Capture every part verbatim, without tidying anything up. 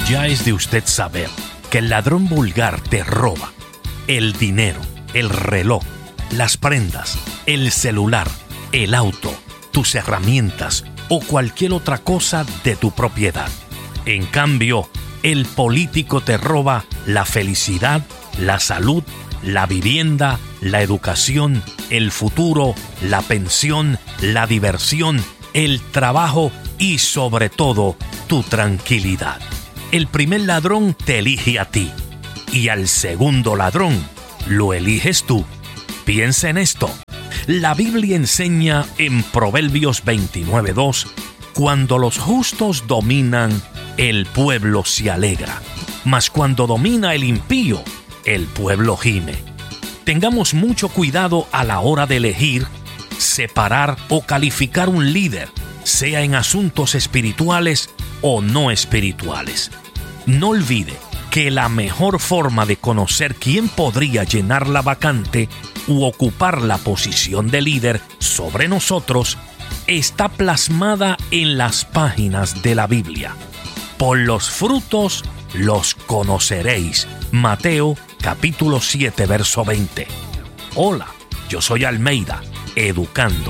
Ya es de usted saber que el ladrón vulgar te roba el dinero, el reloj, las prendas, el celular, el auto, tus herramientas o cualquier otra cosa de tu propiedad. En cambio, el político te roba la felicidad, la salud, la vivienda, la educación, el futuro, la pensión, la diversión, el trabajo y sobre todo tu tranquilidad. El primer ladrón te elige a ti y al segundo ladrón lo eliges tú. Piensa en esto. La Biblia enseña en Proverbios veintinueve dos: cuando los justos dominan, el pueblo se alegra, mas cuando domina el impío, el pueblo gime. Tengamos mucho cuidado a la hora de elegir, separar o calificar un líder, sea en asuntos espirituales o no espirituales. No olvide que la mejor forma de conocer quién podría llenar la vacante u ocupar la posición de líder sobre nosotros está plasmada en las páginas de la Biblia. Por los frutos los conoceréis. Mateo capítulo siete, verso veinte. Hola, yo soy Almeida, educando.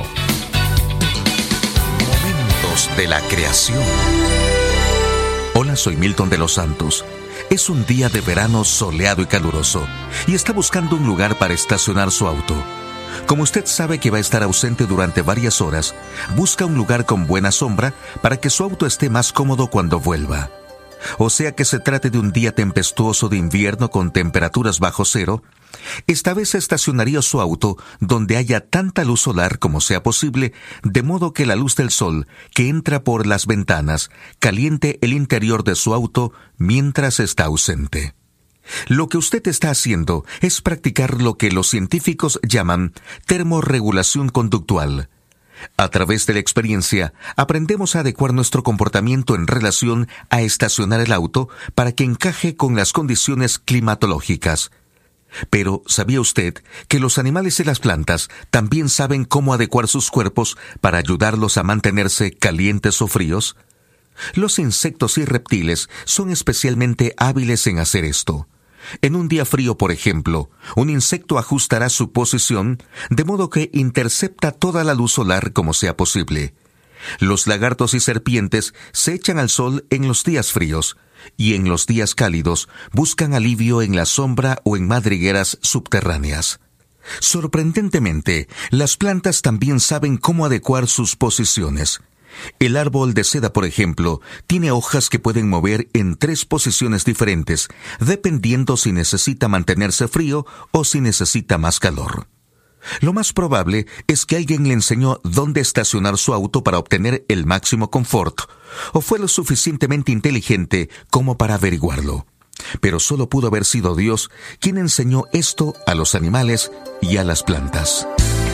Momentos de la creación. Hola, soy Milton de los Santos. Es un día de verano soleado y caluroso y está buscando un lugar para estacionar su auto. Como usted sabe que va a estar ausente durante varias horas, busca un lugar con buena sombra para que su auto esté más cómodo cuando vuelva. O sea que se trate de un día tempestuoso de invierno con temperaturas bajo cero, esta vez estacionaría su auto donde haya tanta luz solar como sea posible, de modo que la luz del sol que entra por las ventanas caliente el interior de su auto mientras está ausente. Lo que usted está haciendo es practicar lo que los científicos llaman termorregulación conductual. A través de la experiencia, aprendemos a adecuar nuestro comportamiento en relación a estacionar el auto para que encaje con las condiciones climatológicas. Pero, ¿sabía usted que los animales y las plantas también saben cómo adecuar sus cuerpos para ayudarlos a mantenerse calientes o fríos? Los insectos y reptiles son especialmente hábiles en hacer esto. En un día frío, por ejemplo, un insecto ajustará su posición de modo que intercepta toda la luz solar como sea posible. Los lagartos y serpientes se echan al sol en los días fríos y en los días cálidos buscan alivio en la sombra o en madrigueras subterráneas. Sorprendentemente, las plantas también saben cómo adecuar sus posiciones. El árbol de seda, por ejemplo, tiene hojas que pueden mover en tres posiciones diferentes, dependiendo si necesita mantenerse frío o si necesita más calor. Lo más probable es que alguien le enseñó dónde estacionar su auto para obtener el máximo confort, o fue lo suficientemente inteligente como para averiguarlo. Pero solo pudo haber sido Dios quien enseñó esto a los animales y a las plantas.